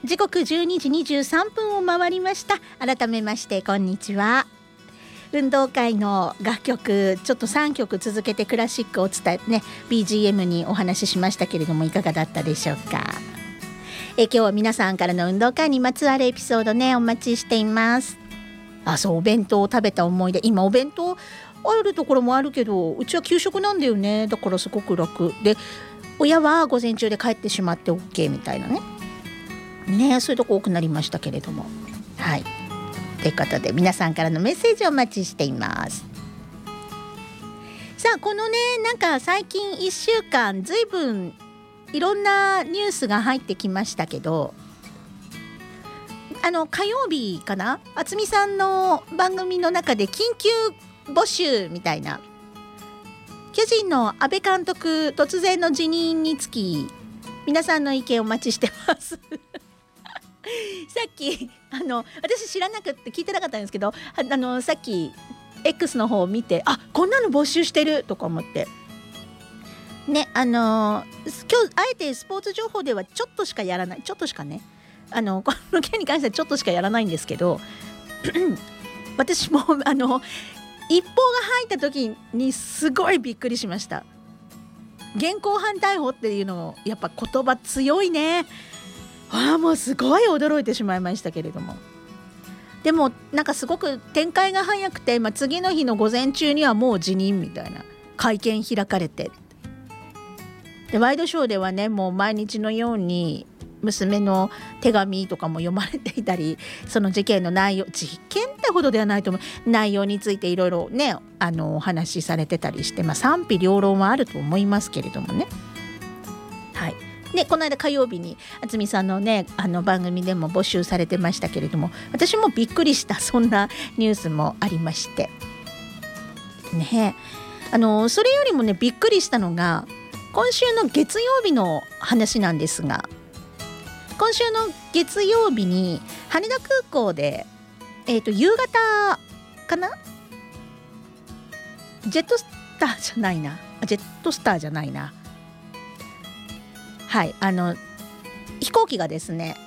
時刻12時23分を回りました。改めましてこんにちは。運動会の楽曲ちょっと3曲続けてクラシックを伝えね BGM にお話ししましたけれども、いかがだったでしょうか。今日は皆さんからの運動会にまつわるエピソードねお待ちしています。そう、お弁当を食べた思い出。今お弁当あるところもあるけど、うちは給食なんだよね。だからすごく楽で、親は午前中で帰ってしまって OK みたいなね、そういうとこ多くなりましたけれども、はいということで皆さんからのメッセージをお待ちしています。さあ、このね、なんか最近1週間ずいぶんいろんなニュースが入ってきましたけど、火曜日かな、渥美さんの番組の中で緊急募集みたいな、巨人の阿部監督突然の辞任につき皆さんの意見お待ちしてますさっき私知らなくって聞いてなかったんですけど、さっき X の方を見て、こんなの募集してるとか思ってね、今日あえてスポーツ情報ではちょっとしかやらない、ちょっとしかね、この件に関してはちょっとしかやらないんですけど私も一報が入った時にすごいびっくりしました。現行犯逮捕っていうのやっぱ言葉強いね。もうすごい驚いてしまいましたけれども、でもなんかすごく展開が早くて、次の日の午前中にはもう辞任みたいな会見開かれて、でワイドショーではね、もう毎日のように娘の手紙とかも読まれていたり、その事件の内容、事件ってほどではないと思う内容についていろいろねお話しされてたりして、賛否両論はあると思いますけれどもね。はいね、この間火曜日に渥美さんのね番組でも募集されてましたけれども、私もびっくりしたそんなニュースもありましてね。それよりもねびっくりしたのが今週の月曜日の話なんですが、今週の月曜日に羽田空港で、夕方かな、ジェットスターじゃないな、はい、飛行機がですね